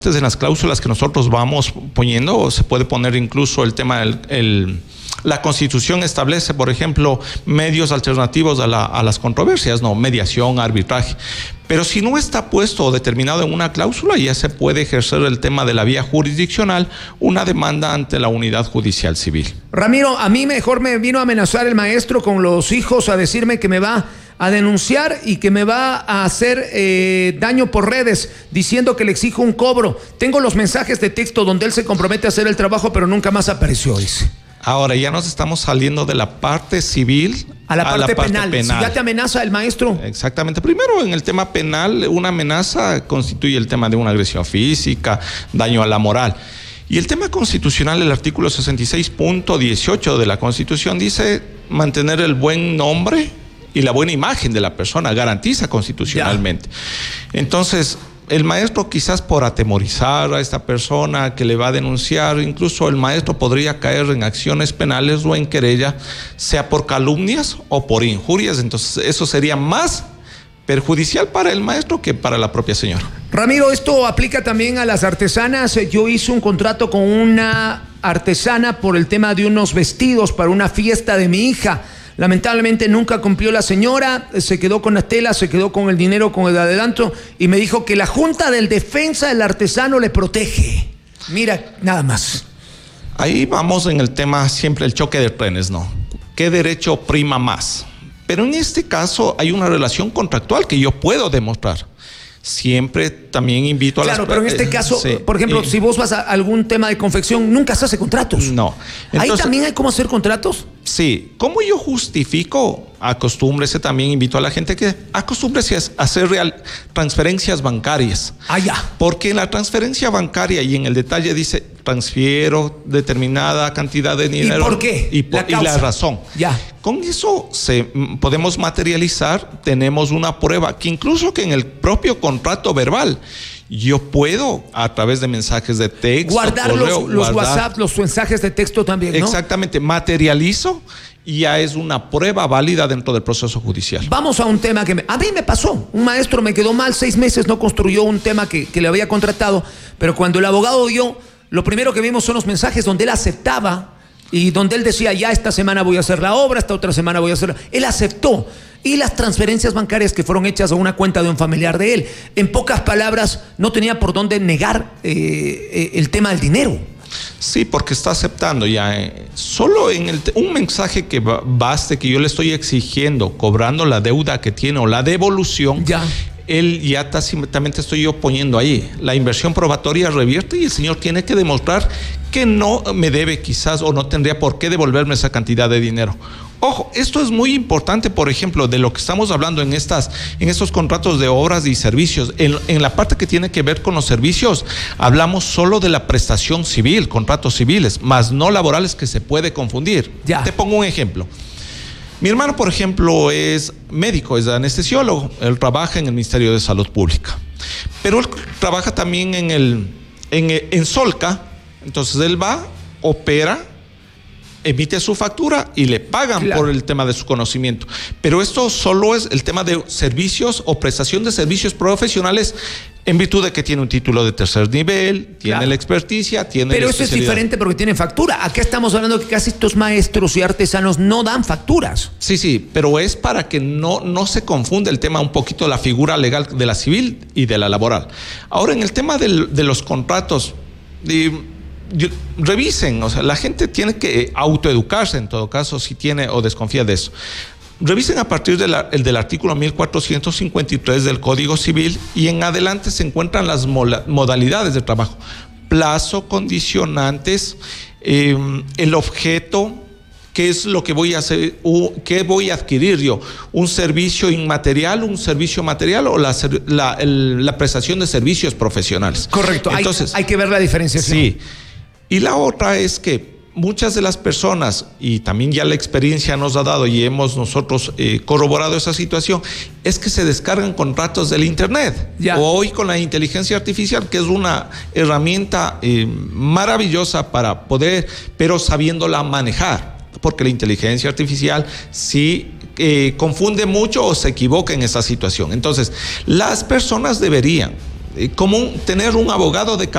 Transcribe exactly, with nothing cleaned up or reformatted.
en las cláusulas que nosotros vamos poniendo, se puede poner incluso el tema del... El, la Constitución establece, por ejemplo, medios alternativos a, la, a las controversias, no, mediación, arbitraje. Pero si no está puesto o determinado en una cláusula, ya se puede ejercer el tema de la vía jurisdiccional, una demanda ante la unidad judicial civil. Ramiro, a mí mejor me vino a amenazar el maestro con los hijos, a decirme que me va a denunciar y que me va a hacer eh, daño por redes, diciendo que le exijo un cobro. Tengo los mensajes de texto donde él se compromete a hacer el trabajo, pero nunca más apareció, dice. Ahora ya nos estamos saliendo de la parte civil a la parte, a la parte penal. penal. Si ya te amenaza el maestro. Exactamente. Primero, en el tema penal, una amenaza constituye el tema de una agresión física, daño a la moral. Y el tema constitucional, el artículo sesenta y seis punto dieciocho de la Constitución dice mantener el buen nombre y la buena imagen de la persona, garantiza constitucionalmente. Ya. Entonces, el maestro, quizás por atemorizar a esta persona que le va a denunciar, incluso el maestro podría caer en acciones penales o en querella, sea por calumnias o por injurias. Entonces eso sería más perjudicial para el maestro que para la propia señora. Ramiro, esto aplica también a las artesanas. Yo hice un contrato con una artesana por el tema de unos vestidos para una fiesta de mi hija. Lamentablemente nunca cumplió la señora, se quedó con las telas, se quedó con el dinero, con el adelanto, y me dijo que la Junta del Defensa del Artesano le protege. Mira, nada más. Ahí vamos en el tema siempre el choque de trenes, ¿no? ¿Qué derecho prima más? Pero en este caso hay una relación contractual que yo puedo demostrar. Siempre también invito a claro, las... Claro, pero en este caso, sí, por ejemplo, eh, si vos vas a algún tema de confección, nunca se hace contratos. No. Entonces, ¿ahí también hay cómo hacer contratos? Sí. ¿Cómo yo justifico? Acostúmbrese, también invito a la gente que acostúmbrese a hacer real, transferencias bancarias. Ah, ya. Porque en la transferencia bancaria y en el detalle dice transfiero determinada cantidad de dinero. ¿Y por qué? Y, por, la, y la razón. Ya. Con eso se, podemos materializar, tenemos una prueba que incluso que en el propio contrato verbal yo puedo a través de mensajes de texto, guardar correo, los, los guardar. WhatsApp, los mensajes de texto también, ¿no? Exactamente, materializo y ya es una prueba válida dentro del proceso judicial. Vamos a un tema que me, a mí me pasó. Un maestro me quedó mal, seis meses no construyó un tema que, que le había contratado, pero cuando el abogado dio, lo primero que vimos son los mensajes donde él aceptaba y donde él decía, ya esta semana voy a hacer la obra, esta otra semana voy a hacerla. Él aceptó. Y las transferencias bancarias que fueron hechas a una cuenta de un familiar de él. En pocas palabras, no tenía por dónde negar eh, el tema del dinero. Sí, porque está aceptando ya. Eh, solo en el, un mensaje que baste, que yo le estoy exigiendo, cobrando la deuda que tiene o la devolución, ya. Él ya tácitamente estoy yo poniendo ahí. La inversión probatoria revierte y el señor tiene que demostrar que no me debe quizás o no tendría por qué devolverme esa cantidad de dinero. Ojo, esto es muy importante, por ejemplo, de lo que estamos hablando en estas, en estos contratos de obras y servicios. En, en la parte que tiene que ver con los servicios, hablamos solo de la prestación civil, contratos civiles, más no laborales, que se puede confundir. Ya. Te pongo un ejemplo. Mi hermano, por ejemplo, es médico, es anestesiólogo. Él trabaja en el Ministerio de Salud Pública. Pero él trabaja también en, el, en, en Solca. Entonces él va, opera, emite su factura y le pagan, claro, por el tema de su conocimiento. Pero esto solo es el tema de servicios o prestación de servicios profesionales en virtud de que tiene un título de tercer nivel, tiene, claro, la experticia, tiene Pero la eso es diferente porque tiene factura. Acá estamos hablando de que casi estos maestros y artesanos no dan facturas. Sí, sí, pero es para que no, no se confunda el tema un poquito la figura legal de la civil y de la laboral. Ahora, en el tema del, de los contratos, de, Yo, revisen, o sea, la gente tiene que autoeducarse en todo caso si tiene o desconfía de eso. Revisen a partir de la, el del artículo mil cuatrocientos cincuenta y tres del Código Civil y en adelante se encuentran las mola, modalidades de trabajo, plazo, condicionantes, eh, el objeto, qué es lo que voy a hacer, o qué voy a adquirir yo, un servicio inmaterial, un servicio material o la, la, el, la prestación de servicios profesionales. Correcto. Entonces, hay, hay que ver la diferenciación. Sí. Y la otra es que muchas de las personas, y también ya la experiencia nos ha dado y hemos nosotros eh, corroborado esa situación, es que se descargan contratos del internet. Ya. Hoy con la inteligencia artificial, que es una herramienta eh, maravillosa para poder, pero sabiéndola manejar, porque la inteligencia artificial sí eh, confunde mucho o se equivoca en esa situación. Entonces, las personas deberían eh, como un- tener un abogado de